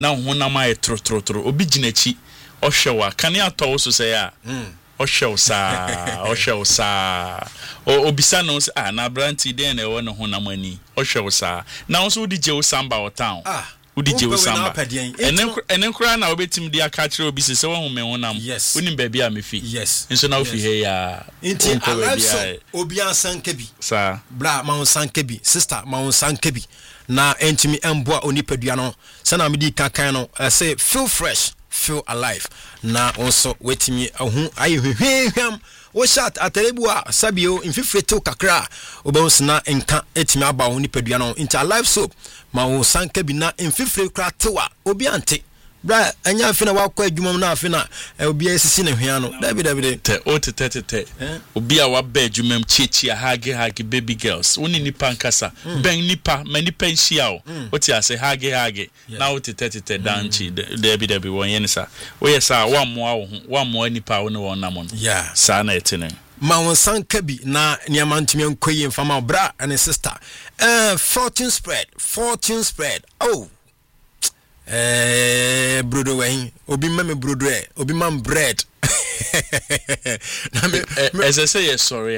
na honam aye trotro obi ginachi ohwewa kan ya to so say a ohwew sa obisa no say na branti den na ewo ne honam ani ohwew sa na so di je usamba o town udi je usamba enen kura na obetim di aka kire obi se wo home honam unim ba bia mefi nso na ofi he ya inti alive obi ansanka bi sa bra ma onsanka bi sister ma onsanka bi na entimi emboa onipadua no sana medi kakan no say feel fresh feel alive na also wetimi ahu ayehwehwam wo shot aterebua sabio infifreto kakra obonsna enka etimi aba onipadua no into alive soap ma wo sanka bi na infifre kra tewa obi ante bra anya afina wakwa adwuma na afina obi asisi ne hwea no dabi te otetete obi a waba adwuma mchichi hage baby girls woni nipa nkasa ben nipa manipa nhia o oti ase hage na otetete danchi dabi won yensa oyesa wammoa nipa wo ne won namon sa na etene ma won sanka bi na niama ntumi nkoyi mfama bra and sister fortune spread oh brodo wen obi mame brodo obi mam bread as I say sorry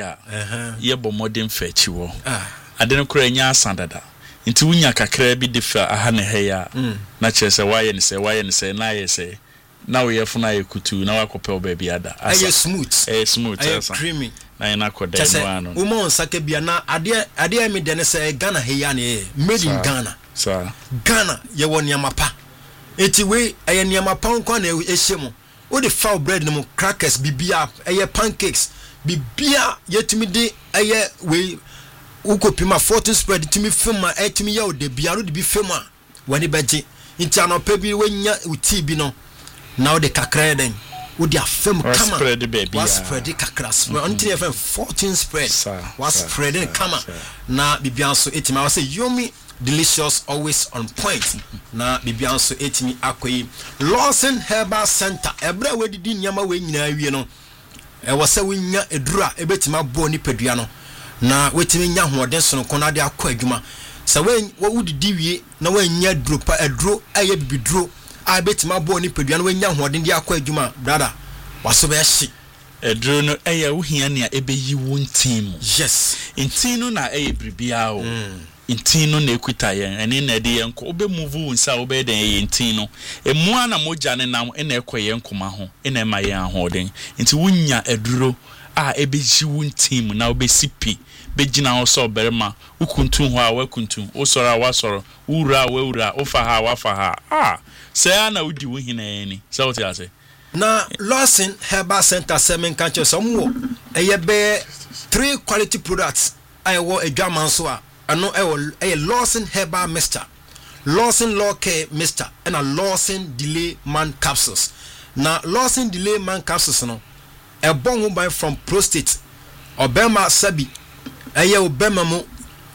ye bo modern fetch wo adene kura nya asandada nti wunya kakra bi defa aha ne heya na chese waye ne se na ye se na we yefuna ye kutu na wakope obabi ada asa smooth asa creamy na ina koda no ano umo nsaka bia na ade mi de ne se Ghana heya ne made in Ghana sa Ghana ye won yamapa eti we eye niama pankwa na ehyemu o de foul bread no crackers bibia eye pancakes bibia yetimi de eye we ukopima fortune spread timi fema etimi ya o de bia ro de bi fema wani beje nti anopa bi wenya uti bi no na o de kakra den o de afem kama spread baby was spread kakra until you have fortune spread was spread kama na bibia so etimi I say yomi delicious always on point na bibia nso etimi akoyi Lawson Herbal Center ebra wedidi nyama we nyina awie no wo se wonya edura ebetima bo ni padua no na wetimi nya hoden so no kona de akọ adwuma se wo wudidi wie na wanya dropa edro aye bibidro a betima bo ni padua no wanya hoden de akọ adwuma brother waso be hye edro no eye wo hia ne ebeyi wo ntim yes ntinu na eye bribia o intino na ekuta yen ene na de yen ko obe move unsa obe den yen intino emua na moja ne nam ene ekoyen koma ho ene ma yen ahoden nti wunya eduro a ebeji wuntim na obe sipi begina ho so berema ukuntu ho a wakuntu osoro a wasoro ura wura ofa ha wafa ha se na udi wo hina yen se what you say na Lawson Herbal Center semen kanche somwo eye be 3 quality products ayewo adwaman so a ano a Lawson Herbal Mixture, Lawson Law Care Mixture, and a Lawson Delay Man Capsules. Now, Lawson Delay Man Capsules, no, a bone by from prostate, Obama Sabi, a Obama mo,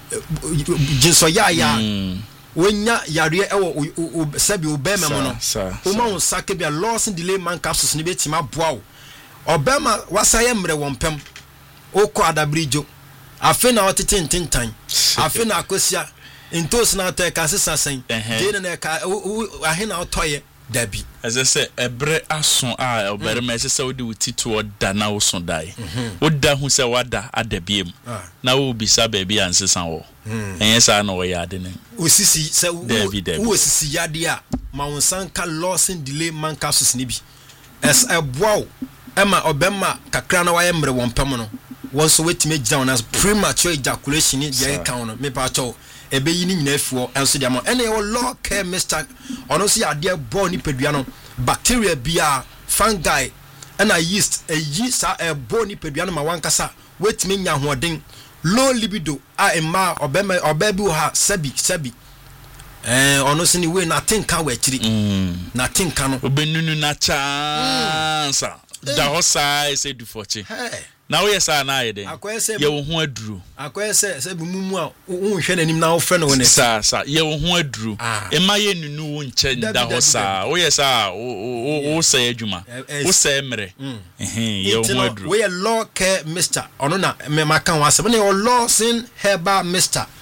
Jinsoya, when Yaria Sabi Obama mono, Uma Sakabi, a Lawson Delay Man Capsules, Nibetima Bow, Obama was I am rewampem, Oko Adabrijo. Afena otete tintan afena akosia entos na to ka sesa sen de na ka ahena otoye dabi as I say ebre aso a oberema sesa wodi wutito oda na wo so dai woda hu se wada adabiem na wo bisa baby ansesa wo enyesa na wo yade ne osisi se wo osisi yade a ma wonsan ka Lawson Delay Man Capsules ni bi es eboa ema obema kakra na waye mre wompam no once wetime down as premature ejaculation in the account me pa cho ebe yi ni nyina afuo enso dia mo ene yo Law Care Mixture ono si ade bo ni padua no bacteria bia fungi and yeast yi sa bo ni padua no ma wankasa wetime nya hoden low libido a ema obabi ha sabi ono si ni we na tinka we chiri na tinka no obenunu na chance da hosa ese du foche na we say na ye den ye wo ho aduru akwese se bimumu a wo hwe nanim na wo fe no woni sa ye wo ho aduru e ma ye nunu wo nche da ho sa wo ye sa wo say adwuma wo say mere ye wo ho aduru we Law Care Mixture ono na me maka ho asem na Lawson Herbal Mixture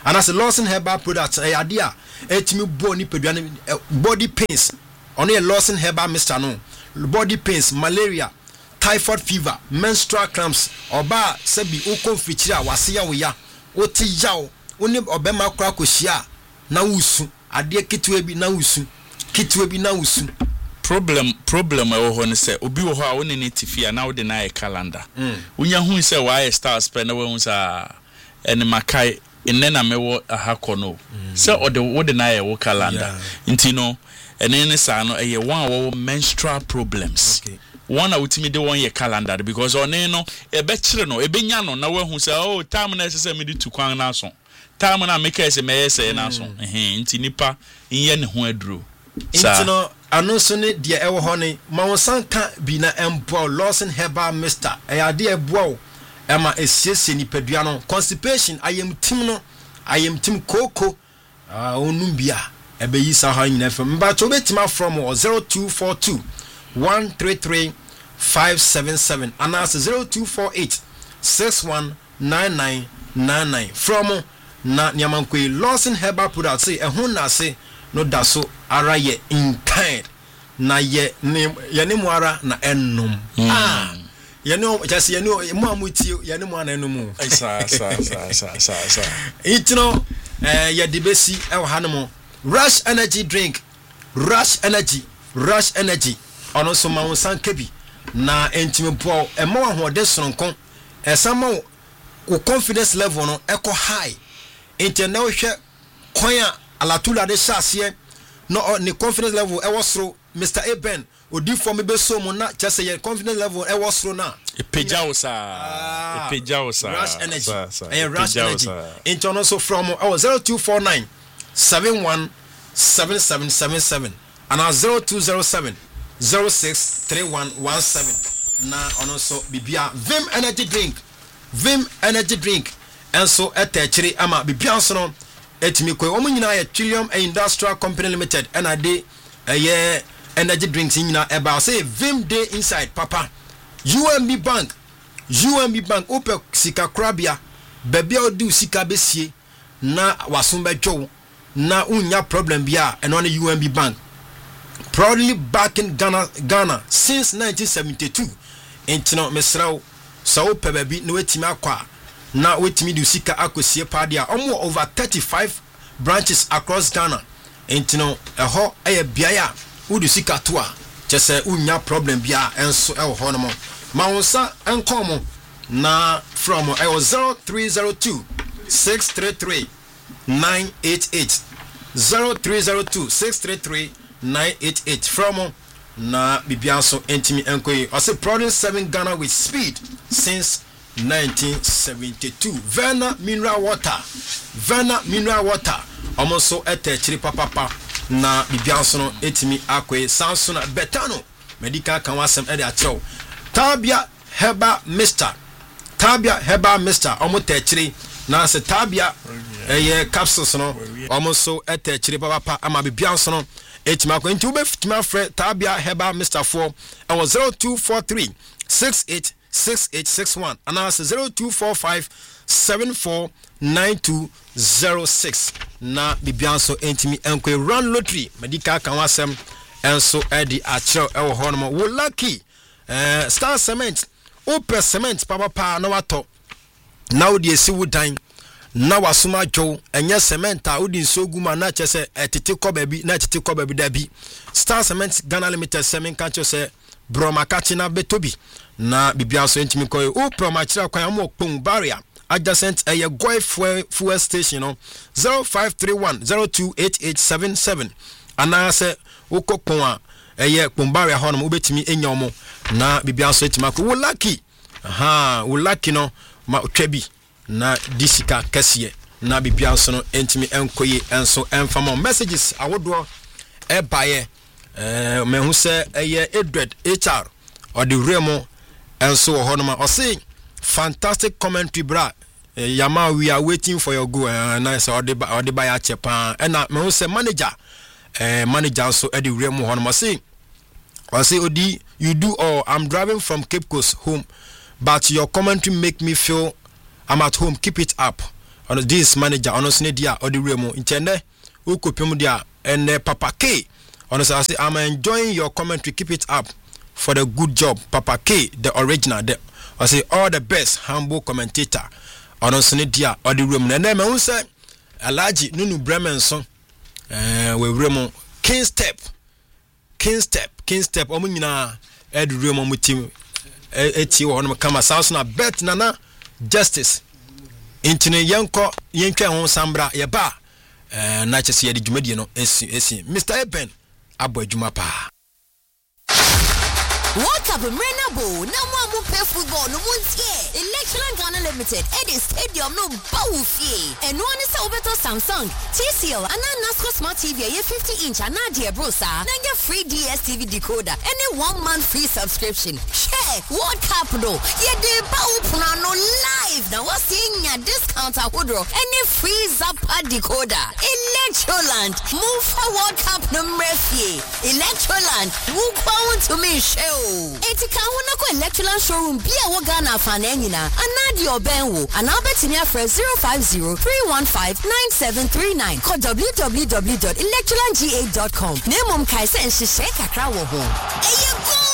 and as a Lawson Herbal product idea etimi boni peduane body pains on a Lawson Herbal Mr. No body pains, malaria, typhoid fever, menstrual cramps oba sebi ukon fichira wasiya woya oti yaw oni obema kra kohia na wusu ade kitwe bi na wusu problem ɛwɔ hɔ ne sɛ obi wɔ hɔ a wone ne tifia na wode na yɛ calendar wonya hu sɛ waayɛ stars pɛ na wahu sɛ ɛne makai enne na mewɔ ahakɔ no sɛ ɔde wode na yɛ wo calendar nti no ɛne ne saa no ɛyɛ one a wɔwɔ menstrual problems one a wotimi de wɔn yɛ calendar because ɔne no ɛbɛkyere no ɛbɛnya no na wahu sɛ oh time na ɛsɛ sɛ mede tu kwan na so time na meka ɛsɛ mɛyɛ sɛ na so nti nipa nyɛ ne ho aduro nti no ano so ne de ɛwɔ hɔ ne ma wo sanka bi na embo Lawson Herbal Mr. Ɛyade ɛboa ɛma esiesie nipadua no constipation ayam tim koko onum bia ɛbɛyi sa ha nyina fam mba to betima from 0242 133 577 and as 0248 619999 from na nyamankoe Lawson Herbal product say ɛho na say no da so ara ye in kind na ye ne mu ara na ennom ye no just ye no mu amuti ye ne mu ana ennom sa itno ye de besi e wo hanom rush energy drink rush energy ono so ma wonsan kabi na entime po e ma wo hode soronko e sama wo confidence level no e ko high internet wo hwe konya alatula de chassie no ni confidence level e was through Mr. Eben odi for me be so mo na just say confidence level e was through na epejawo sa rush energy rush energy internal so from 0249 717777 and 0207 063117 na ono so bibia Vim energy drink and so etechiri ama bibia so no etimi ko omo nyina ya Trillium Industrial Company Limited and ade energy drinks nyina eba say Vim day inside papa UMB Bank ope sika krabia bebia odi sika besie na wasom bedwo na unya problem bia eno na UMB Bank proudly back in Ghana since 1972 intino mesraw so ope bebi na wetimi akwa na wetimi du sika akosie padia omo over 35 branches across Ghana entino eho eye biaya udu sika to a chese unya problem bia enso eho ho no mo ma wonsa enkom na from 0302 633 988 0302 633 988 from na bibianso entimi enkoyi o say produce 7 Ghana with speed since 1972 Verna mineral water almost so etechiri papa na bibianso no etimi akwe Samsung Betano medical kan wasem e de achew Tabia Herbal Mr. almost techiri na se Tabia capsules no almost so etechiri papa ama bibianso no etimi akwe nti obefitima frɛ Tabia Herbal Mr. 4 and 0243 6861 and as 0245 749206 na bibianso entimi enkwe run lottery medical kan wasem enso edi achero ewo hono wo lucky Star Cement open cement papa na wato na odi esi wudan na wasoma dwo enye cement a odi nsoguma na chese etete kobabi na etete kobabi dabi Star Cement Ghana Limited semen kan chese broma katina betobi na bibianso entimi koy o proma chira kwan am okpon barrier adjacent a Goy fuel station no 0531 028877 anase ukokpon a kpon barrier ho no ubetimi enya omo na bibianso etimako wo lucky no ma twabi na disika kasiye na bibianso no entimi enkoye enso enfama messages awodo ebaye mehu se Edward HR or the Remo and so honoma or say fantastic commentary bra Yama we are waiting for your go and nice or the buyer chepa and mehu se manager so Eddie Remo honoma say or say Odi you do all I'm driving from Cape Coast home but your commentary make me feel I'm at home keep it up on this manager on us dia or the remo intende ukopim dia and Papa K on us. I say I'm enjoying your commentary, keep it up for the good job. Papa K, the original, I say all the best humble commentator on us dia or the remo. And then I say Alaji Nunu Bremenson we remo King Step omuna ed remo mutim eti wo no kama south na bet nana justice intine yenko yenkwa ho sambra ye ba na chese ye de dwumadi no esi Mr. Eben abo adwuma pa. What up, Renabo? No more pay football, no one's here. Electron Ghana Limited, Eddie Stadium, no Bawufi. And one is over to Samsung, TCL, and a NASCO Smart TV, a 50-inch, and Nadia Brosa. Then get free DSTV decoder, and a 1 month free subscription. Share, World Cup, though. Yeah, the Bawupano live. Now, what's seeing a discount at Woodrow, and a free Zappa decoder. Electroland, move for World Cup number 3. Electroland, move on to me, show. Etika wona ko Electroland showroom bia wo Ghana fananyina anadi obenwo anabetini afre 050-315-9739 call www.electrolandga.com. Nemom kai se nhye kakra wo ho.